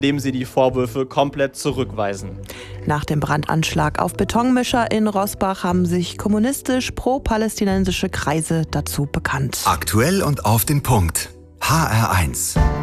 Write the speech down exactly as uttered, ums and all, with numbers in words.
indem sie die Vorwürfe komplett zurückweisen. Nach dem Brandanschlag auf Betonmischer in Roßbach haben sich kommunistisch pro-palästinensische Kreise dazu bekannt. Aktuell und auf den Punkt. H R eins.